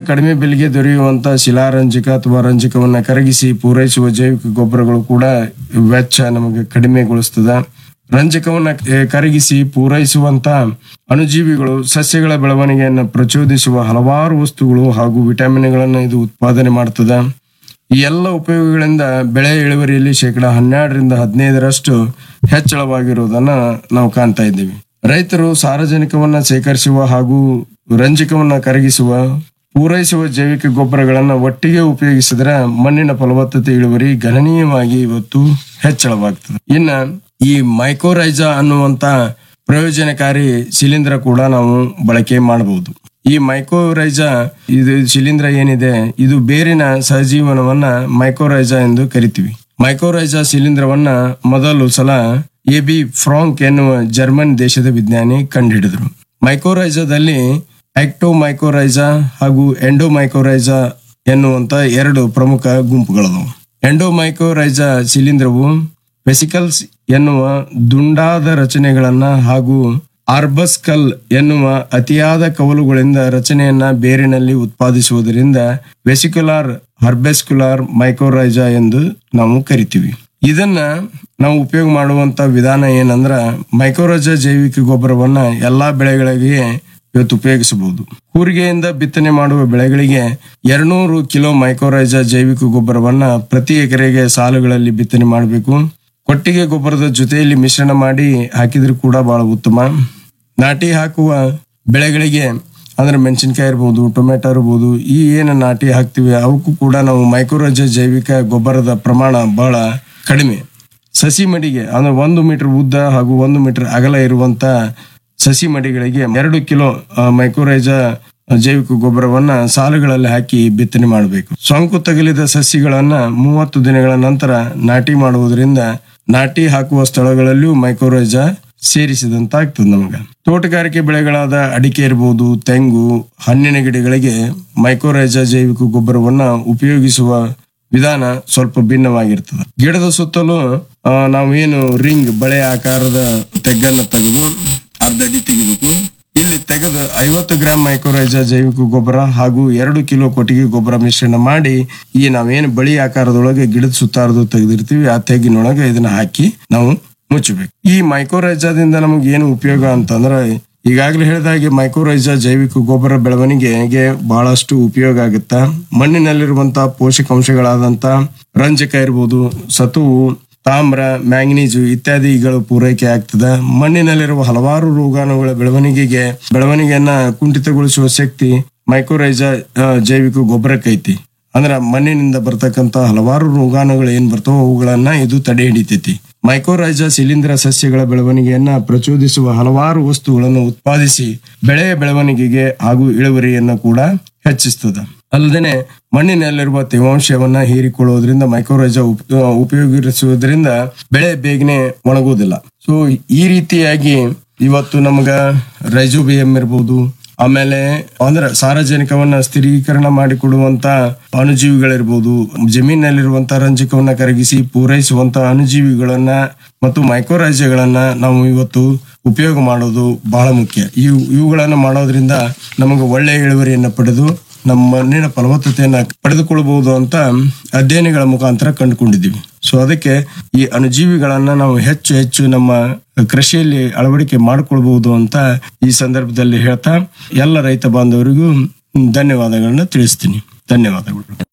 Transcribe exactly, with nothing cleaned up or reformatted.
ಕಡಿಮೆ ಬೆಲೆಗೆ ದೊರೆಯುವಂತ ಶಿಲಾರಂಜಕ ಅಥವಾ ರಂಜಕವನ್ನ ಕರಗಿಸಿ ಪೂರೈಸುವ ಜೈವಿಕ ಗೊಬ್ಬರಗಳು ಕೂಡ ವೆಚ್ಚ ನಮಗೆ ಕಡಿಮೆಗೊಳಿಸ್ತದ. ರಂಜಕವನ್ನ ಕರಗಿಸಿ ಪೂರೈಸುವಂತ ಅಣುಜೀವಿಗಳು ಸಸ್ಯಗಳ ಬೆಳವಣಿಗೆಯನ್ನು ಪ್ರಚೋದಿಸುವ ಹಲವಾರು ವಸ್ತುಗಳು ಹಾಗೂ ವಿಟಮಿನ್ಗಳನ್ನು ಇದು ಉತ್ಪಾದನೆ ಮಾಡ್ತದ. ಈ ಎಲ್ಲ ಉಪಯೋಗಗಳಿಂದ ಬೆಳೆ ಇಳುವರಿಯಲ್ಲಿ ಶೇಕಡ ಹನ್ನೆರಡರಿಂದ ಹದಿನೈದರಷ್ಟು ಹೆಚ್ಚಳವಾಗಿರುವುದನ್ನ ನಾವು ಕಾಣ್ತಾ ಇದ್ದೀವಿ. ರೈತರು ಸಾರಜನಕವನ್ನ ಸೇಕರಿಸುವ ಹಾಗೂ ರಂಜಕವನ್ನ ಕರಗಿಸುವ ಪೂರೈಸುವ ಜೈವಿಕ ಗೊಬ್ಬರಗಳನ್ನ ಒಟ್ಟಿಗೆ ಉಪಯೋಗಿಸಿದ್ರೆ ಮಣ್ಣಿನ ಫಲವತ್ತತೆ ಇಳುವರಿ ಗಣನೀಯವಾಗಿ ಇವತ್ತು ಹೆಚ್ಚಳವಾಗ್ತದೆ. ಇನ್ನ ಈ ಮೈಕೋರೈಜಾ ಅನ್ನುವಂತ ಪ್ರಯೋಜನಕಾರಿ ಶಿಲೀಂಧ್ರ ಕೂಡ ನಾವು ಬಳಕೆ ಮಾಡಬಹುದು. ಈ ಮೈಕೋರೈಜಾ ಇದು ಶಿಲೀಂಧ್ರ ಏನಿದೆ ಇದು ಬೇರಿನ ಸಹಜೀವನವನ್ನ ಮೈಕೋರೈಜಾ ಎಂದು ಕರಿತೀವಿ. ಮೈಕೋರೈಜಾ ಶಿಲೀಂಧ್ರವನ್ನ ಮೊದಲು ಸಲ ಎ ಬಿ ಫ್ರಾಂಕ್ ಎನ್ನುವ ಜರ್ಮನ್ ದೇಶದ ವಿಜ್ಞಾನಿ ಕಂಡುಹಿಡಿದರು. ಮೈಕೋರೈಜಾದಲ್ಲಿ ಆಕ್ಟೋಮೈಕೋರೈಜಾ ಹಾಗೂ ಎಂಡೋಮೈಕೋರೈಜಾ ಎನ್ನುವಂತ ಎರಡು ಪ್ರಮುಖ ಗುಂಪುಗಳದವು. ಎಂಡೋಮೈಕೋರೈಜಾ ಶಿಲೀಂಧ್ರವು ವೆಸಿಕಲ್ಸ್ ಎನ್ನುವ ದುಂಡಾದ ರಚನೆಗಳನ್ನ ಹಾಗೂ ಆರ್ಬಸ್ಕಲ್ ಎನ್ನುವ ಅತಿಯಾದ ಕವಲುಗಳಿಂದ ರಚನೆಯನ್ನ ಬೇರಿನಲ್ಲಿ ಉತ್ಪಾದಿಸುವುದರಿಂದ ವೆಸಿಕ್ಯುಲಾರ್ ಹರ್ಬೆಸ್ಕ್ಯುಲಾರ್ ಮೈಕೋರೈಜಾ ಎಂದು ನಾವು ಕರಿತೀವಿ. ಇದನ್ನ ನಾವು ಉಪಯೋಗ ಮಾಡುವಂತ ವಿಧಾನ ಏನಂದ್ರ ಮೈಕೋರೈಜಾ ಜೈವಿಕ ಗೊಬ್ಬರವನ್ನ ಎಲ್ಲಾ ಬೆಳೆಗಳಿಗೆ ಇವತ್ತು ಉಪಯೋಗಿಸಬಹುದು. ಕೂರಿಗೆಯಿಂದ ಬಿತ್ತನೆ ಮಾಡುವ ಬೆಳೆಗಳಿಗೆ ಎರಡ್ನೂರು ಕಿಲೋ ಮೈಕೋರೈಜಾ ಜೈವಿಕ ಗೊಬ್ಬರವನ್ನ ಪ್ರತಿ ಎಕರೆಗೆ ಸಾಲುಗಳಲ್ಲಿ ಬಿತ್ತನೆ ಮಾಡಬೇಕು. ಕೊಟ್ಟಿಗೆ ಗೊಬ್ಬರದ ಜೊತೆಯಲ್ಲಿ ಮಿಶ್ರಣ ಮಾಡಿ ಹಾಕಿದ್ರು ಕೂಡ ಬಹಳ ಉತ್ತಮ. ನಾಟಿ ಹಾಕುವ ಬೆಳೆಗಳಿಗೆ ಅಂದ್ರೆ ಮೆಣಸಿನಕಾಯಿ ಇರ್ಬೋದು, ಟೊಮೆಟೊ ಇರ್ಬೋದು, ಈ ಏನು ನಾಟಿ ಹಾಕ್ತಿವಿ ಅವಕ್ಕೂ ಕೂಡ ನಾವು ಮೈಕೋರೈಜಾ ಜೈವಿಕ ಗೊಬ್ಬರದ ಪ್ರಮಾಣ ಬಹಳ ಕಡಿಮೆ. ಸಸಿ ಮಡಿಗೆ ಅಂದ್ರೆ ಒಂದು ಮೀಟರ್ ಉದ್ದ ಹಾಗೂ ಒಂದು ಮೀಟರ್ ಅಗಲ ಇರುವಂತ ಸಸಿ ಮಡಿಗಳಿಗೆ ಎರಡು ಕಿಲೋ ಮೈಕೋರೈಜಾ ಜೈವಿಕ ಗೊಬ್ಬರವನ್ನ ಸಾಲುಗಳಲ್ಲಿ ಹಾಕಿ ಬಿತ್ತನೆ ಮಾಡಬೇಕು. ಸೋಂಕು ತಗುಲಿದ ಸಸಿಗಳನ್ನ ಮೂವತ್ತು ದಿನಗಳ ನಂತರ ನಾಟಿ ಮಾಡುವುದರಿಂದ ನಾಟಿ ಹಾಕುವ ಸ್ಥಳಗಳಲ್ಲಿಯೂ ಮೈಕೋರೈಜಾ ಸೇರಿಸಿದಂತ ಆಗ್ತದೆ. ನಮಗ ತೋಟಗಾರಿಕೆ ಬೆಳೆಗಳಾದ ಅಡಿಕೆ ಇರಬಹುದು, ತೆಂಗು, ಹಣ್ಣಿನ ಗಿಡಗಳಿಗೆ ಮೈಕೋರೈಜಾ ಜೈವಿಕ ಗೊಬ್ಬರವನ್ನ ಉಪಯೋಗಿಸುವ ವಿಧಾನ ಸ್ವಲ್ಪ ಭಿನ್ನವಾಗಿರ್ತದೆ. ಗಿಡದ ಸುತ್ತಲೂ ನಾವು ಏನು ರಿಂಗ್ ಬಳೆ ಆಕಾರದ ತೆಗ್ಗನ್ನ ತೆಗೆದು ಅರ್ಧ ಅಡಿ ತೆಗಿಬೇಕು. ಇಲ್ಲಿ ತೆಗೆದು ಐವತ್ತು ಗ್ರಾಂ ಮೈಕೋರೈಜಾ ಜೈವಿಕ ಗೊಬ್ಬರ ಹಾಗೂ ಎರಡು ಕಿಲೋ ಕೊಟ್ಟಿಗೆ ಗೊಬ್ಬರ ಮಿಶ್ರಣ ಮಾಡಿ ಈ ನಾವೇನು ಬಳಿ ಆಕಾರದೊಳಗೆ ಗಿಡದ ಸುತ್ತಾರದು ತೆಗೆದಿರ್ತೀವಿ ಆ ತೆಗ್ಗಿನೊಳಗೆ ಇದನ್ನ ಹಾಕಿ ನಾವು ಮುಚ್ಚಬೇಕು. ಈ ಮೈಕೋರೈಜಾದಿಂದ ನಮಗೆ ಏನು ಉಪಯೋಗ ಅಂತಂದ್ರೆ ಈಗಾಗಲೇ ಹೇಳಿದ ಹಾಗೆ ಮೈಕೋರೈಜಾ ಜೈವಿಕ ಗೊಬ್ಬರ ಬೆಳವಣಿಗೆಗೆ ಬಹಳಷ್ಟು ಉಪಯೋಗ ಆಗುತ್ತ. ಮಣ್ಣಿನಲ್ಲಿರುವಂತಹ ಪೋಷಕಾಂಶಗಳಾದಂತ ರಂಜಕ ಇರ್ಬೋದು, ಸತುವು, ತಾಮ್ರ, ಮ್ಯಾಂಗನೀಸು ಇತ್ಯಾದಿಗಳು ಪೂರೈಕೆ ಆಗ್ತದ. ಮಣ್ಣಿನಲ್ಲಿರುವ ಹಲವಾರು ರೋಗಾಣುಗಳ ಬೆಳವಣಿಗೆಗೆ ಬೆಳವಣಿಗೆಯನ್ನ ಕುಂಠಿತಗೊಳಿಸುವ ಶಕ್ತಿ ಮೈಕೋರೈಜಾ ಜೈವಿಕ ಗೊಬ್ಬರಕ್ಕೈತಿ. ಅಂದ್ರ ಮಣ್ಣಿನಿಂದ ಬರ್ತಕ್ಕಂತ ಹಲವಾರು ರೋಗಾಣುಗಳು ಏನ್ ಬರ್ತಾವ ಅವುಗಳನ್ನ ಇದು ತಡೆ ಹಿಡಿತೈತಿ. ಮೈಕೋರೈಜಾ ಶಿಲೀಂಧ್ರ ಸಸ್ಯಗಳ ಬೆಳವಣಿಗೆಯನ್ನ ಪ್ರಚೋದಿಸುವ ಹಲವಾರು ವಸ್ತುಗಳನ್ನು ಉತ್ಪಾದಿಸಿ ಬೆಳೆಯ ಬೆಳವಣಿಗೆಗೆ ಹಾಗೂ ಇಳುವರಿಯನ್ನ ಕೂಡ ಹೆಚ್ಚಿಸ್ತದ. ಅಲ್ಲದೆ ಮಣ್ಣಿನಲ್ಲಿರುವ ತೇವಾಂಶವನ್ನ ಹೀರಿಕೊಳ್ಳುವುದರಿಂದ ಮೈಕೋರೈಜಾ ಉಪಯೋಗಿಸುವುದರಿಂದ ಬೆಳೆ ಬೇಗನೆ ಒಣಗುವುದಿಲ್ಲ. ಸೊ ಈ ರೀತಿಯಾಗಿ ಇವತ್ತು ನಮಗ ರೈಜೋಬಿಯಂ ಇರ್ಬೋದು, ಆಮೇಲೆ ಅಂದ್ರೆ ಸಾರಜನಕವನ್ನ ಸ್ಥಿರೀಕರಣ ಮಾಡಿಕೊಡುವಂತ ಅಣುಜೀವಿಗಳಿರ್ಬೋದು, ಜಮೀನಲ್ಲಿರುವಂತ ರಂಜಕವನ್ನ ಕರಗಿಸಿ ಪೂರೈಸುವಂತ ಅಣುಜೀವಿಗಳನ್ನ ಮತ್ತು ಮೈಕೋರೈಜಾಗಳನ್ನ ನಾವು ಇವತ್ತು ಉಪಯೋಗ ಮಾಡೋದು ಬಹಳ ಮುಖ್ಯ. ಇವು ಇವುಗಳನ್ನ ಮಾಡೋದ್ರಿಂದ ನಮಗೆ ಒಳ್ಳೆಯ ಇಳುವರಿಯನ್ನ ಪಡೆದು ನಮ್ಮ ಮಣ್ಣಿನ ಫಲವತ್ತತೆಯನ್ನ ಪಡೆದುಕೊಳ್ಳಬಹುದು ಅಂತ ಅಧ್ಯಯನಗಳ ಮುಖಾಂತರ ಕಂಡುಕೊಂಡಿದ್ದೀವಿ. ಸೊ ಅದಕ್ಕೆ ಈ ಅಣುಜೀವಿಗಳನ್ನ ನಾವು ಹೆಚ್ಚು ಹೆಚ್ಚು ನಮ್ಮ ಕೃಷಿಯಲ್ಲಿ ಅಳವಡಿಕೆ ಮಾಡಿಕೊಳ್ಬಹುದು ಅಂತ ಈ ಸಂದರ್ಭದಲ್ಲಿ ಹೇಳ್ತಾ ಎಲ್ಲ ರೈತ ಬಾಂಧವರಿಗೂ ಧನ್ಯವಾದಗಳನ್ನ ತಿಳಿಸ್ತೀನಿ. ಧನ್ಯವಾದಗಳು.